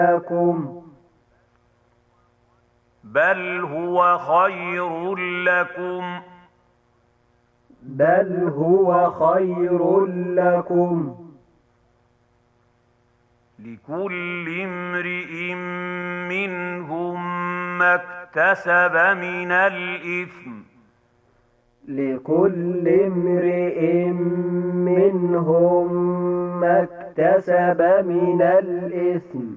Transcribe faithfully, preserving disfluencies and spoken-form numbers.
لكم بل هو خير لكم بل هو خير لكم لكل امرئ منهم ما اكتسب من الإثم لكل امرئ منهم ما اكتسب من الإثم